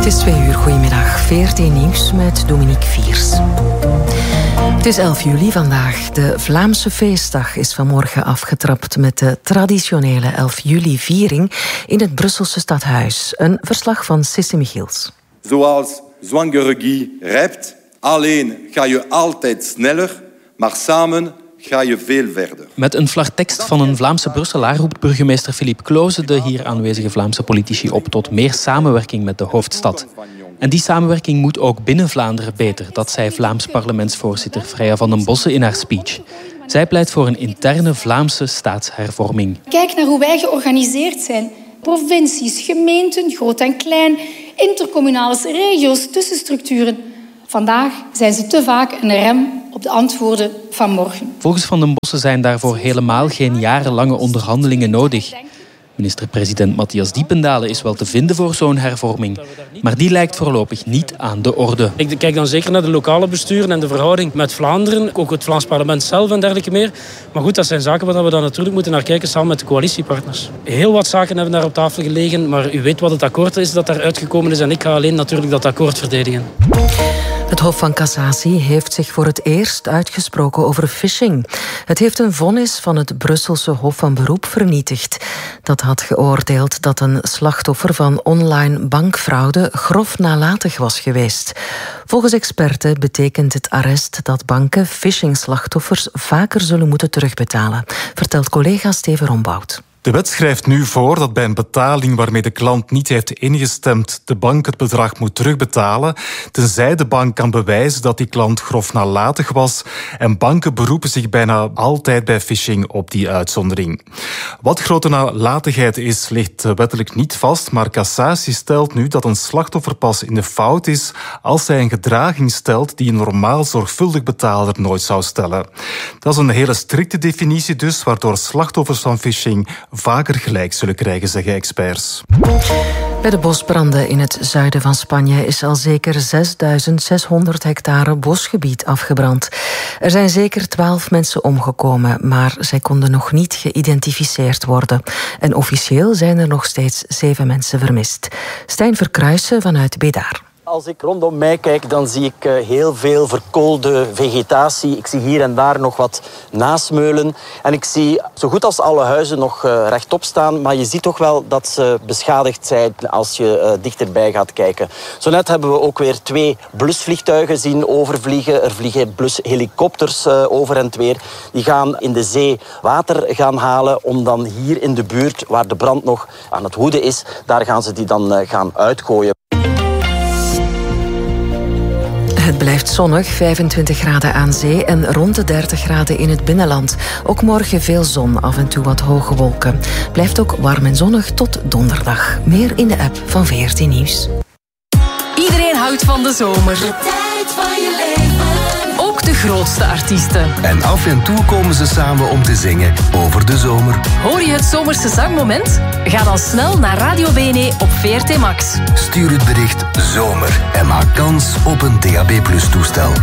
Het is 2 uur, goedemiddag. VRT Nieuws met Dominique Viers. Het is 11 juli vandaag. De Vlaamse feestdag is vanmorgen afgetrapt met de traditionele 11 juli-viering in het Brusselse stadhuis. Een verslag van Sissi Michiels. Zoals zwangere Guy rapt, alleen ga je altijd sneller, maar samen ga je veel verder. Met een vlagtekst van een Vlaamse Brusselaar roept burgemeester Philippe Cloze de hier aanwezige Vlaamse politici op tot meer samenwerking met de hoofdstad. En die samenwerking moet ook binnen Vlaanderen beter, dat zei Vlaams parlementsvoorzitter Freya van den Bossen in haar speech. Zij pleit voor een interne Vlaamse staatshervorming. Kijk naar hoe wij georganiseerd zijn. Provincies, gemeenten, groot en klein, intercommunales, regio's, tussenstructuren. Vandaag zijn ze te vaak een rem op de antwoorden van morgen. Volgens Van den Bossen zijn daarvoor helemaal geen jarenlange onderhandelingen nodig. Minister-president Matthias Diependalen is wel te vinden voor zo'n hervorming, maar die lijkt voorlopig niet aan de orde. Ik kijk dan zeker naar de lokale besturen en de verhouding met Vlaanderen, ook het Vlaams parlement zelf en dergelijke meer. Maar goed, dat zijn zaken waar we dan natuurlijk moeten naar kijken samen met de coalitiepartners. Heel wat zaken hebben daar op tafel gelegen, maar u weet wat het akkoord is dat daar uitgekomen is en ik ga alleen natuurlijk dat akkoord verdedigen. Het Hof van Cassatie heeft zich voor het eerst uitgesproken over phishing. Het heeft een vonnis van het Brusselse Hof van Beroep vernietigd. Dat had geoordeeld dat een slachtoffer van online bankfraude grof nalatig was geweest. Volgens experten betekent het arrest dat banken phishing-slachtoffers vaker zullen moeten terugbetalen, vertelt collega Steven Rombout. De wet schrijft nu voor dat bij een betaling waarmee de klant niet heeft ingestemd de bank het bedrag moet terugbetalen, tenzij de bank kan bewijzen dat die klant grof nalatig was. En banken beroepen zich bijna altijd bij phishing op die uitzondering. Wat grote nalatigheid is, ligt wettelijk niet vast, maar Cassatie stelt nu dat een slachtoffer pas in de fout is als hij een gedraging stelt die een normaal zorgvuldig betaler nooit zou stellen. Dat is een hele strikte definitie dus, waardoor slachtoffers van phishing vaker gelijk zullen krijgen, zeggen experts. Bij de bosbranden in het zuiden van Spanje is al zeker 6.600 hectare bosgebied afgebrand. Er zijn zeker 12 mensen omgekomen, maar zij konden nog niet geïdentificeerd worden. En officieel zijn er nog steeds 7 mensen vermist. Stijn Verkruijsen vanuit Bedar. Als ik rondom mij kijk, dan zie ik heel veel verkoolde vegetatie. Ik zie hier en daar nog wat nasmeulen. En ik zie zo goed als alle huizen nog rechtop staan. Maar je ziet toch wel dat ze beschadigd zijn als je dichterbij gaat kijken. Zo net hebben we ook weer 2 blusvliegtuigen zien overvliegen. Er vliegen blushelikopters over en weer. Die gaan in de zee water gaan halen om dan hier in de buurt, waar de brand nog aan het woeden is, daar gaan ze die dan gaan uitgooien. Het blijft zonnig, 25 graden aan zee en rond de 30 graden in het binnenland. Ook morgen veel zon, af en toe wat hoge wolken. Blijft ook warm en zonnig tot donderdag. Meer in de app van VRT Nieuws. Iedereen houdt van de zomer. De tijd van je leven. Ook de grootste artiesten. En af en toe komen ze samen om te zingen over de zomer. Hoor je het zomerse zangmoment? Ga dan snel naar Radio BNE op VRT Max. Stuur het bericht zomer en maak kans op een DAB+ toestel.